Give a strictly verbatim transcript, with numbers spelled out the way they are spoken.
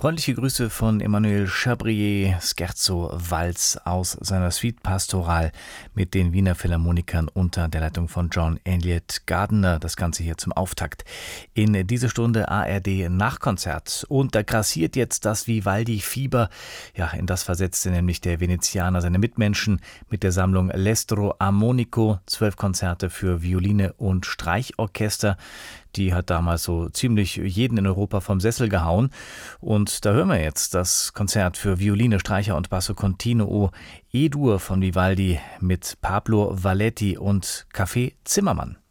Freundliche Grüße von Emmanuel Chabrier, Scherzo Walz aus seiner Suite Pastoral mit den Wiener Philharmonikern unter der Leitung von John Elliott Gardiner. Das Ganze hier zum Auftakt in dieser Stunde A R D Nachkonzert. Und da grassiert jetzt das Vivaldi-Fieber. Ja, in das versetzte nämlich der Venezianer seine Mitmenschen mit der Sammlung L'Estro Armonico. Zwölf Konzerte für Violine und Streichorchester. Die hat damals so ziemlich jeden in Europa vom Sessel gehauen. Und da hören wir jetzt das Konzert für Violine, Streicher und Basso Continuo E-Dur von Vivaldi mit Pablo Valletti und Café Zimmermann.